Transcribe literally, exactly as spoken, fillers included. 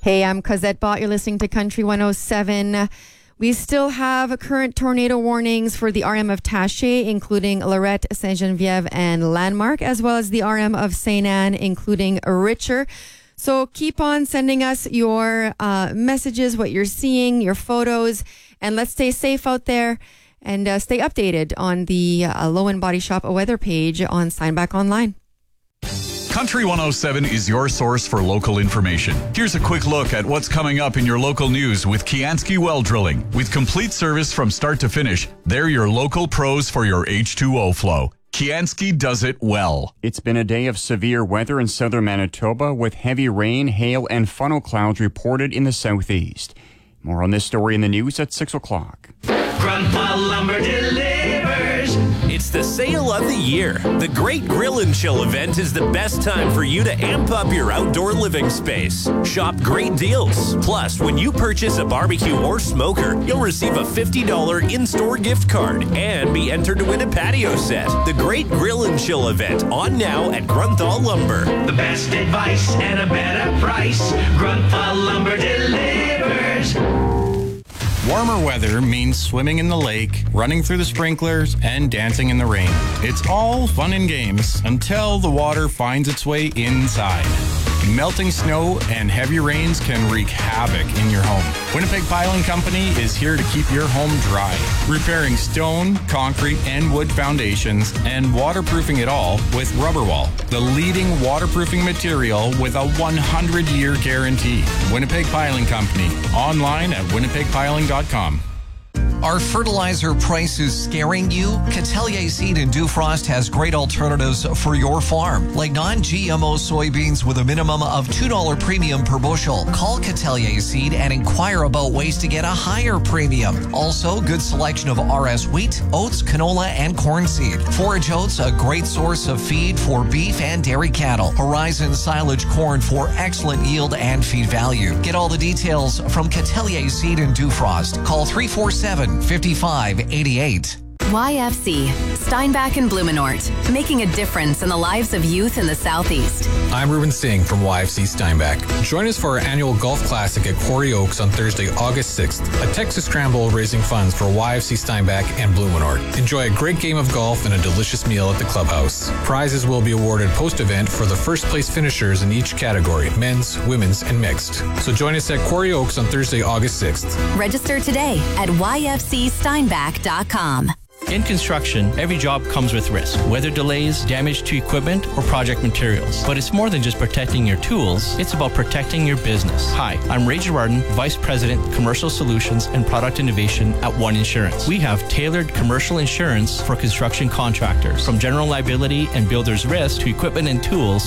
Hey, I'm Cosette Bott. You're listening to Country one oh seven. We still have current tornado warnings for the R M of Taché, including Lorette, Saint-Geneviève, and Landmark, as well as the R M of Saint Anne, including Richer. So keep on sending us your uh, messages, what you're seeing, your photos, and let's stay safe out there and uh, stay updated on the uh, Low End Body Shop weather page on Steinbach Online. Country one oh seven is your source for local information. Here's a quick look at what's coming up in your local news with Kianski Well Drilling. With complete service from start to finish, they're your local pros for your H two O flow. Kianski does it well. It's been a day of severe weather in southern Manitoba with heavy rain, hail, and funnel clouds reported in the southeast. More on this story in the news at six o'clock. Grundfall Lumber delivers. It's the sale of the year. The Great Grill and Chill event is the best time for you to amp up your outdoor living space. Shop great deals. Plus, when you purchase a barbecue or smoker, you'll receive a fifty dollars in-store gift card and be entered to win a patio set. The Great Grill and Chill event on now at Grundfall Lumber. The best advice and a better price. Grundfall Lumber delivers. Warmer weather means swimming in the lake, running through the sprinklers, and dancing in the rain. It's all fun and games until the water finds its way inside. Melting snow and heavy rains can wreak havoc in your home. Winnipeg Piling Company is here to keep your home dry, repairing stone, concrete, and wood foundations and waterproofing it all with Rubberwall, the leading waterproofing material with a one hundred year guarantee. Winnipeg Piling Company, online at winnipeg piling dot com. Are fertilizer prices scaring you? Catelier Seed in Dufrost has great alternatives for your farm, like non-G M O soybeans with a minimum of two dollars premium per bushel. Call Catelier Seed and inquire about ways to get a higher premium. Also, good selection of R S wheat, oats, canola, and corn seed. Forage oats, a great source of feed for beef and dairy cattle. Horizon silage corn for excellent yield and feed value. Get all the details from Catelier Seed in Dufrost. Call three four seven, five five eight eight. Y F C, Steinbach and Blumenort, making a difference in the lives of youth in the Southeast. I'm Ruben Singh from Y F C Steinbach. Join us for our annual Golf Classic at Quarry Oaks on Thursday, August sixth. A Texas scramble raising funds for Y F C Steinbach and Blumenort. Enjoy a great game of golf and a delicious meal at the clubhouse. Prizes will be awarded post-event for the first place finishers in each category, men's, women's, and mixed. So join us at Quarry Oaks on Thursday, August sixth. Register today at y f c steinbach dot com. In construction, every job comes with risk, weather delays, damage to equipment, or project materials. But it's more than just protecting your tools, it's about protecting your business. Hi, I'm Ray Girardin, Vice President, Commercial Solutions and Product Innovation at One Insurance. We have tailored commercial insurance for construction contractors. From general liability and builder's risk to equipment and tools,